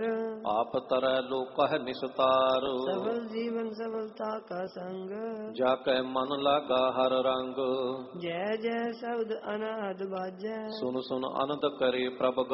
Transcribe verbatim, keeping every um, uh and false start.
हार। आप तरह लोकह निस्तार। सफल जीवन सफलता का संग, जाकै मन लागा हर रंग। जय जय शब्द अनाद बाजै। सुन सुन आनंद करे प्रभ